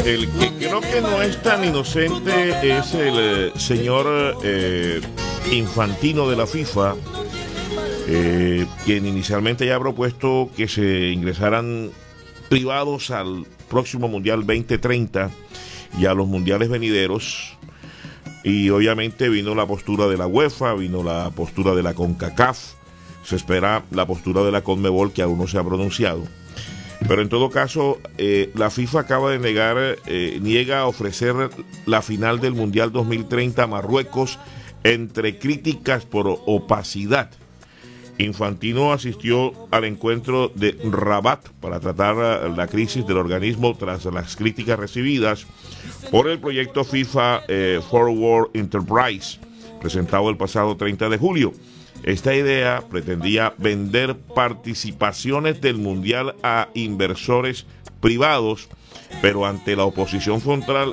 el que creo que no es tan inocente es el señor Infantino de la FIFA, quien inicialmente ya ha propuesto que se ingresaran privados al próximo Mundial 2030 y a los mundiales venideros. Y obviamente vino la postura de la UEFA, vino la postura de la CONCACAF, se espera la postura de la CONMEBOL, que aún no se ha pronunciado. Pero en todo caso, la FIFA acaba de niega a ofrecer la final del Mundial 2030 a Marruecos entre críticas por opacidad. Infantino asistió al encuentro de Rabat para tratar la crisis del organismo tras las críticas recibidas por el proyecto FIFA Forward Enterprise, presentado el pasado 30 de julio. Esta idea pretendía vender participaciones del Mundial a inversores privados, pero ante la oposición frontal,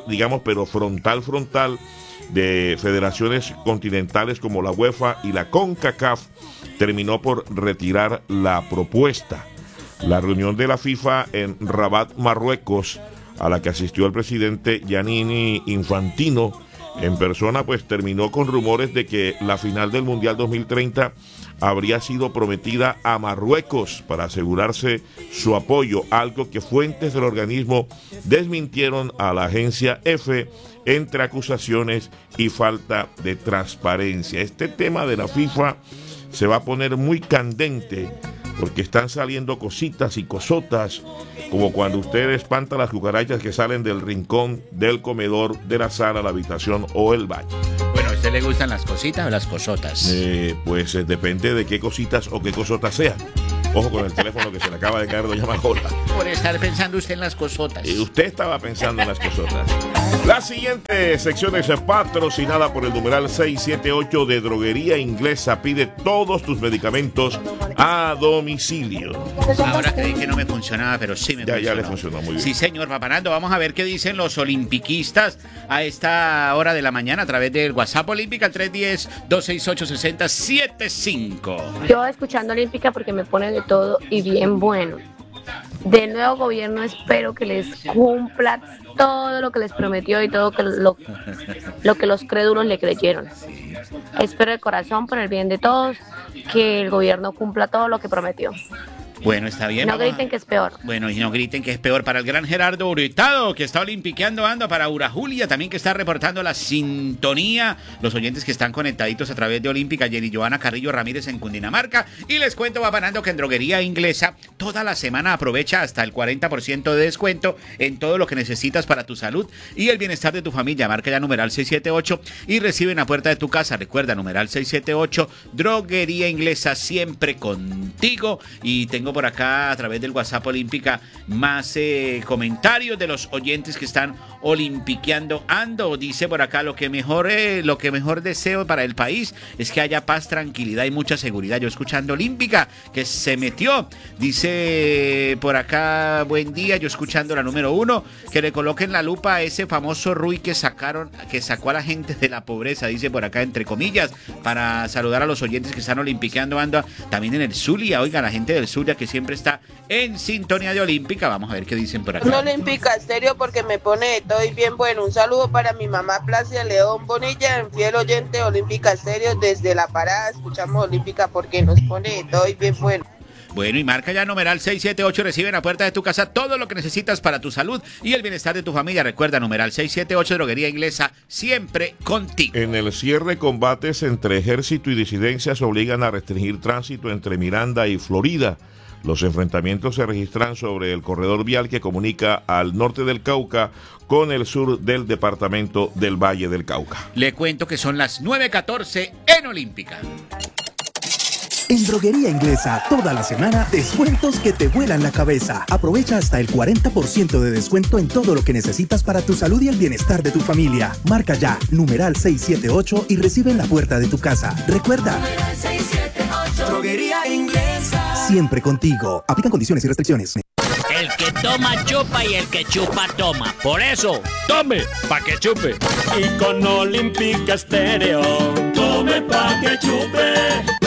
frontal de federaciones continentales como la UEFA y la CONCACAF, terminó por retirar la propuesta. La reunión de la FIFA en Rabat, Marruecos, a la que asistió el presidente Gianni Infantino en persona, pues terminó con rumores de que la final del Mundial 2030 habría sido prometida a Marruecos para asegurarse su apoyo, algo que fuentes del organismo desmintieron a la agencia EFE entre acusaciones y falta de transparencia. Este tema de la FIFA se va a poner muy candente porque están saliendo cositas y cosotas, como cuando usted espanta las cucarachas que salen del rincón, del comedor, de la sala, la habitación o el baño. Bueno, ¿a usted le gustan las cositas o las cosotas? Pues depende de qué cositas o qué cosotas sean. Ojo con el teléfono que se le acaba de caer doña Majola. Por estar pensando usted en las cosotas. Usted estaba pensando en las cosotas. La siguiente sección es patrocinada por el numeral 678 de Droguería Inglesa. Pide todos tus medicamentos a domicilio. Ahora creí que no me funcionaba, pero sí me funcionó. Ya le funcionó muy bien. Sí, señor, Papanando. Vamos a ver qué dicen los olimpiquistas a esta hora de la mañana a través del WhatsApp Olímpica, al 310-268-6075. Yo escuchando Olímpica porque me pone de todo y bien bueno. Del nuevo gobierno espero que les cumpla todo lo que les prometió y todo lo que los crédulos le creyeron. Espero de corazón, por el bien de todos, que el gobierno cumpla todo lo que prometió. Bueno, está bien. No griten que es peor. Bueno, y no griten que es peor. Para el gran Gerardo Hurtado, que está olimpiqueando ando. Para Ura Julia, también que está reportando la sintonía. Los oyentes que están conectaditos a través de Olímpica. Jenny Joana Carrillo Ramírez en Cundinamarca. Y les cuento, Papanando, que en Droguería Inglesa toda la semana aprovecha hasta el 40% de descuento en todo lo que necesitas para tu salud y el bienestar de tu familia. Marca ya numeral 678 y recibe en la puerta de tu casa. Recuerda, numeral 678, Droguería Inglesa, siempre contigo. Y tengo por acá a través del WhatsApp Olímpica más comentarios de los oyentes que están olimpiqueando ando. Dice por acá, lo que mejor deseo para el país es que haya paz, tranquilidad y mucha seguridad. Yo escuchando Olímpica, que se metió. Dice por acá, buen día, yo escuchando la número 1, que le coloquen la lupa a ese famoso Rui que sacó a la gente de la pobreza, dice por acá entre comillas, para saludar a los oyentes que están olimpiqueando ando también en el Zulia. Oiga, la gente del Zulia que siempre está en sintonía de Olímpica. Vamos a ver qué dicen por acá. No Olímpica Estéreo porque me pone estoy bien bueno. Un saludo para mi mamá Placia León Bonilla, en fiel oyente de Olímpica Estéreo desde La Parada. Escuchamos Olímpica porque nos pone estoy bien bueno. Bueno, y marca ya numeral 678, recibe en la puerta de tu casa todo lo que necesitas para tu salud y el bienestar de tu familia. Recuerda, numeral 678, Droguería Inglesa, siempre contigo. En el cierre, combates entre ejército y disidencias obligan a restringir tránsito entre Miranda y Florida. Los enfrentamientos se registran sobre el corredor vial que comunica al norte del Cauca con el sur del departamento del Valle del Cauca. Le cuento que son las 9:14 en Olímpica. En Droguería Inglesa, toda la semana, descuentos que te vuelan la cabeza. Aprovecha hasta el 40% de descuento en todo lo que necesitas para tu salud y el bienestar de tu familia. Marca ya, numeral 678 y recibe en la puerta de tu casa. Recuerda, 678, Droguería Inglesa. Siempre contigo. Aplican condiciones y restricciones. El que toma chupa y el que chupa toma. Por eso, tome pa' que chupe. Y con Olímpica Estéreo, tome pa' que chupe.